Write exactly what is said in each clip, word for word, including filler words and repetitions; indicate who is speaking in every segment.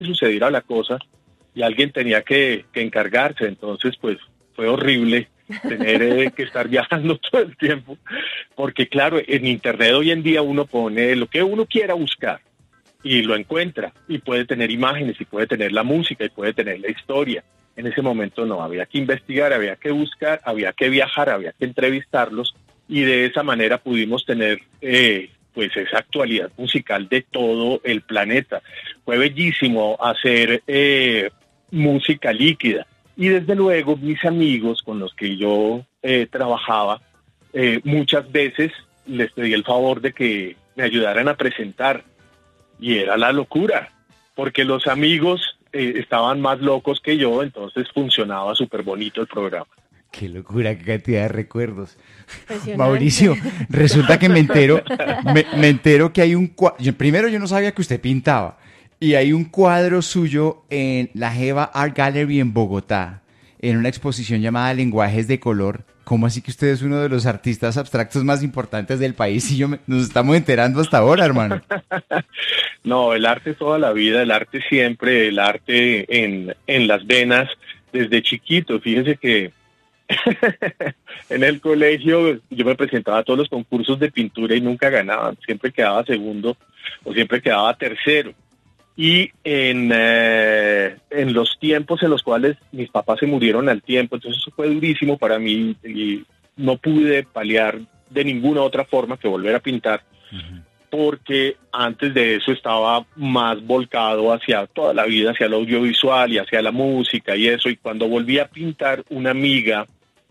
Speaker 1: sucediera la cosa y alguien tenía que, que encargarse, entonces pues fue horrible tener eh, que estar viajando todo el tiempo, porque claro, en internet hoy en día uno pone lo que uno quiera buscar y lo encuentra, y puede tener imágenes, y puede tener la música, y puede tener la historia. En ese momento no, había que investigar, había que buscar, había que viajar, había que entrevistarlos, y de esa manera pudimos tener eh, pues esa actualidad musical de todo el planeta. Fue bellísimo hacer eh, música líquida. Y desde luego mis amigos con los que yo eh, trabajaba, eh, muchas veces les pedí el favor de que me ayudaran a presentar. Y era la locura, porque los amigos eh, estaban más locos que yo, entonces funcionaba súper bonito el programa.
Speaker 2: Qué locura, qué cantidad de recuerdos. Mauricio, resulta que me entero, me, me entero que hay un cuadro. Primero, yo no sabía que usted pintaba. Y hay un cuadro suyo en la Jeva Art Gallery en Bogotá, en una exposición llamada Lenguajes de Color. ¿Cómo así que usted es uno de los artistas abstractos más importantes del país? Y yo me, nos estamos enterando hasta ahora, hermano.
Speaker 1: No, el arte toda la vida, el arte siempre, el arte en, en las venas desde chiquito. Fíjese que en el colegio yo me presentaba a todos los concursos de pintura y nunca ganaba. Siempre quedaba segundo o siempre quedaba tercero. Y en, eh, en los tiempos en los cuales mis papás se murieron al tiempo, entonces eso fue durísimo para mí y no pude paliar de ninguna otra forma que volver a pintar, uh-huh. porque antes de eso estaba más volcado hacia toda la vida, hacia el audiovisual y hacia la música y eso, y cuando volví a pintar, una amiga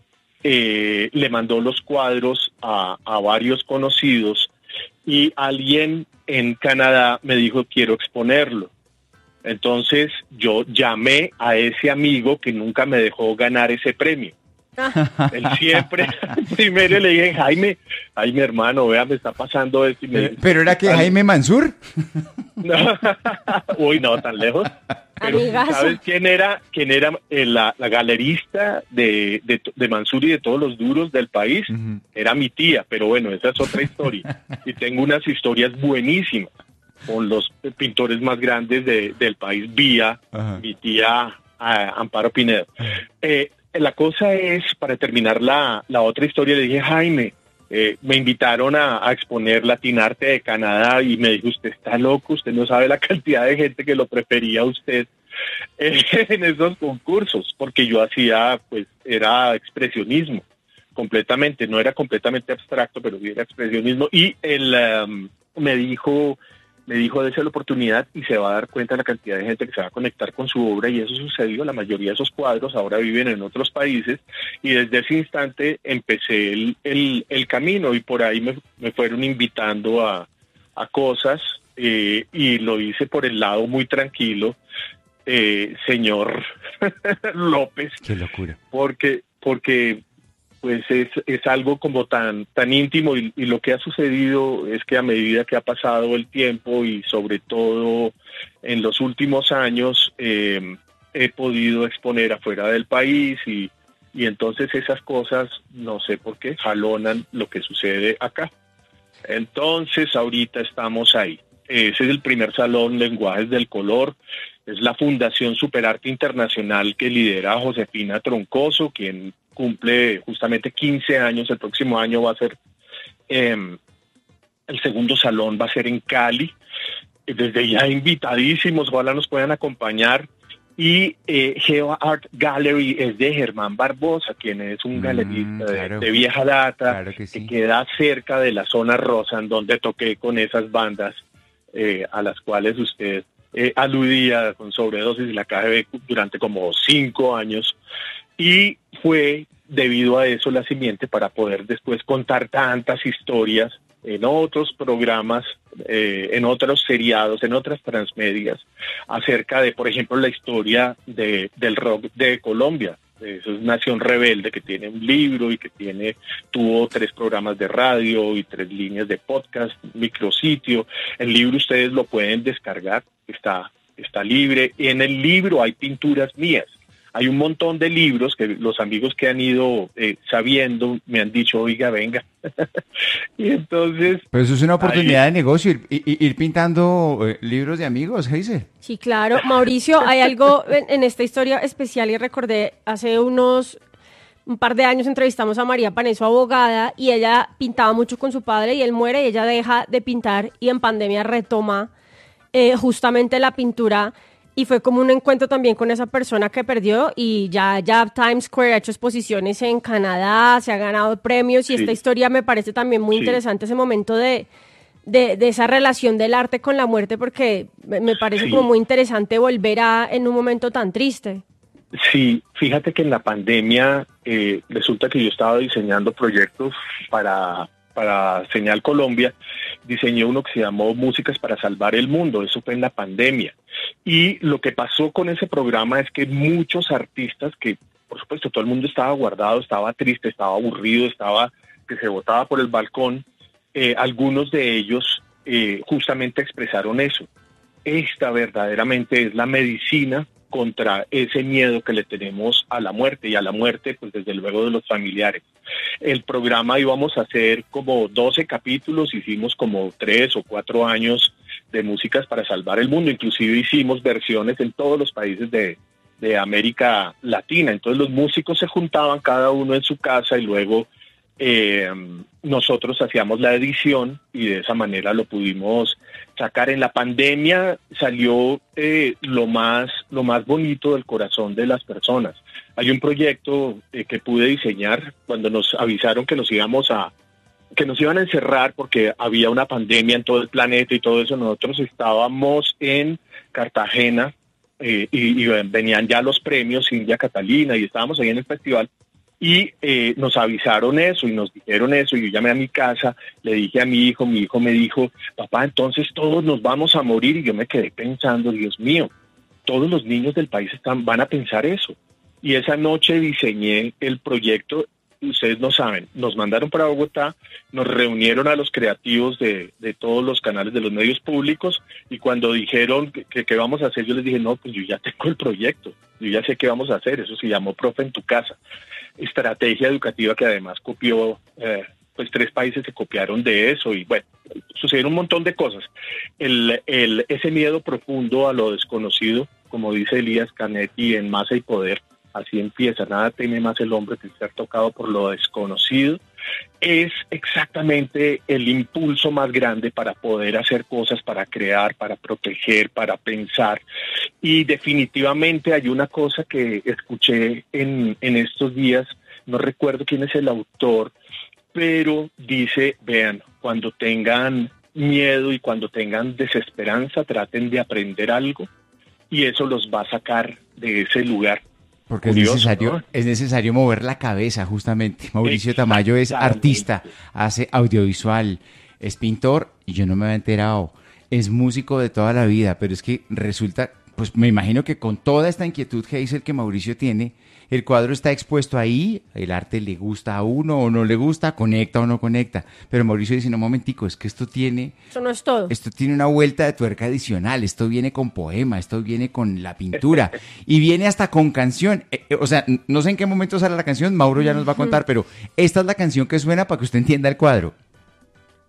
Speaker 1: eh, le mandó los cuadros a, a varios conocidos y alguien en Canadá me dijo, quiero exponerlo. Entonces yo llamé a ese amigo que nunca me dejó ganar ese premio. Él siempre, primero le dije, Jaime, ay, mi hermano, vea, me está pasando esto. Y me
Speaker 2: ¿Pero, ¿Pero era que Jaime Mansur?
Speaker 1: No. Uy, no, tan lejos. Pero ¿sabes quién era? ¿Quién era eh, la, la galerista de, de, de Mansur y de todos los duros del país? Uh-huh. Era mi tía, pero bueno, esa es otra historia. Y tengo unas historias buenísimas con los pintores más grandes de, del país, vía uh-huh. mi tía uh, Amparo Pinedo. Uh-huh. Eh, la cosa es, para terminar la, la otra historia, le dije, Jaime, eh, me invitaron a, a exponer Latinarte de Canadá y me dijo, usted está loco, usted no sabe la cantidad de gente que lo prefería a usted eh, en esos concursos, porque yo hacía, pues, era expresionismo, completamente, no era completamente abstracto, pero sí era expresionismo, y él um, me dijo... me dijo, dése la oportunidad y se va a dar cuenta de la cantidad de gente que se va a conectar con su obra, y eso sucedió. La mayoría de esos cuadros ahora viven en otros países, y desde ese instante empecé el, el, el camino, y por ahí me, me fueron invitando a, a cosas, eh, y lo hice por el lado muy tranquilo, eh, señor López.
Speaker 2: Qué locura.
Speaker 1: Porque, porque pues es, es algo como tan, tan íntimo, y, y lo que ha sucedido es que a medida que ha pasado el tiempo y sobre todo en los últimos años eh, he podido exponer afuera del país y, y entonces esas cosas, no sé por qué, jalonan lo que sucede acá. Entonces ahorita estamos ahí. Ese es el primer salón Lenguajes del Color. Es la Fundación Superarte Internacional que lidera Josefina Troncoso, quien cumple justamente quince años. El próximo año va a ser, eh, el segundo salón va a ser en Cali. Desde ya invitadísimos, ojalá nos puedan acompañar. Y eh, Geo Art Gallery es de Germán Barbosa, quien es un mm, galerista claro, de, de vieja data, claro que, sí. que queda cerca de la zona rosa, en donde toqué con esas bandas eh, a las cuales usted eh, aludía, con Sobredosis y la K G B, durante como cinco años. Y fue debido a eso la simiente para poder después contar tantas historias en otros programas, eh, en otros seriados, en otras transmedias, acerca de, por ejemplo, la historia de, del rock de Colombia. Eso es Nación Rebelde, que tiene un libro y que tiene tuvo tres programas de radio y tres líneas de podcast, micrositio. El libro ustedes lo pueden descargar, está, está libre. En el libro hay pinturas mías. hay un montón de libros que los amigos que han ido eh, sabiendo me han dicho, oiga, venga. Y entonces...
Speaker 2: Pero eso es una oportunidad ahí... de negocio, ir, ir, ir pintando eh, libros de amigos, Geisel.
Speaker 3: Sí, claro. Mauricio, hay algo en, en esta historia especial y recordé hace unos... un par de años entrevistamos a María Paneso, abogada, y ella pintaba mucho con su padre y él muere y ella deja de pintar y en pandemia retoma eh, justamente la pintura y fue como un encuentro también con esa persona que perdió y ya, ya Times Square ha hecho exposiciones en Canadá, se ha ganado premios y sí. Esta historia me parece también muy sí. interesante, ese momento de, de, de esa relación del arte con la muerte porque me parece sí. como muy interesante volver a en un momento tan triste.
Speaker 1: Sí, fíjate que en la pandemia eh, resulta que yo estaba diseñando proyectos para, para Señal Colombia, diseñé uno que se llamó Músicas para Salvar el Mundo, eso fue en la pandemia. Y lo que pasó con ese programa es que muchos artistas que, por supuesto, todo el mundo estaba guardado, estaba triste, estaba aburrido, estaba que se botaba por el balcón, eh, algunos de ellos eh, justamente expresaron eso. Esta verdaderamente es la medicina contra ese miedo que le tenemos a la muerte y a la muerte, pues desde luego de los familiares. El programa íbamos a hacer como doce capítulos, hicimos como tres o cuatro años de Músicas para Salvar el Mundo, inclusive hicimos versiones en todos los países de, de América Latina, entonces los músicos se juntaban cada uno en su casa y luego eh, nosotros hacíamos la edición y de esa manera lo pudimos sacar. En la pandemia salió eh, lo más lo más bonito del corazón de las personas. Hay un proyecto eh, que pude diseñar cuando nos avisaron que nos íbamos a que nos iban a encerrar porque había una pandemia en todo el planeta y todo eso. Nosotros estábamos en Cartagena eh, y, y venían ya los premios India Catalina y estábamos ahí en el festival. Y eh, nos avisaron eso y nos dijeron eso y yo llamé a mi casa, le dije a mi hijo, mi hijo me dijo, papá, entonces todos nos vamos a morir y yo me quedé pensando, Dios mío, todos los niños del país están, van a pensar eso. Y esa noche diseñé el proyecto, ustedes no saben, nos mandaron para Bogotá, nos reunieron a los creativos de, de todos los canales de los medios públicos y cuando dijeron que qué vamos a hacer, yo les dije, no, pues yo ya tengo el proyecto, yo ya sé qué vamos a hacer, eso se llamó Profe en tu Casa. Estrategia educativa que además copió, eh, pues tres países se copiaron de eso y bueno, sucedieron un montón de cosas. El, el, ese miedo profundo a lo desconocido, como dice Elías Canetti en Masa y Poder, así empieza, nada teme más el hombre que ser tocado por lo desconocido, es exactamente el impulso más grande para poder hacer cosas, para crear, para proteger, para pensar. Y definitivamente hay una cosa que escuché en, en estos días, no recuerdo quién es el autor, pero dice, vean, cuando tengan miedo y cuando tengan desesperanza, traten de aprender algo y eso los va a sacar de ese lugar.
Speaker 2: Porque Curioso, es necesario, ¿no? es necesario mover la cabeza, justamente. Mauricio Tamayo es artista, hace audiovisual, es pintor, y yo no me había enterado. Es músico de toda la vida, pero es que resulta, pues me imagino que con toda esta inquietud, Geisel, que Mauricio tiene, el cuadro está expuesto ahí, el arte le gusta a uno o no le gusta, conecta o no conecta. Pero Mauricio dice, no, un momentico, es que esto tiene...
Speaker 3: Eso no es todo.
Speaker 2: Esto tiene una vuelta de tuerca adicional, esto viene con poema, esto viene con la pintura y viene hasta con canción. Eh, eh, o sea, no sé en qué momento sale la canción, Mauro ya nos va a contar, pero esta es la canción que suena para que usted entienda el cuadro.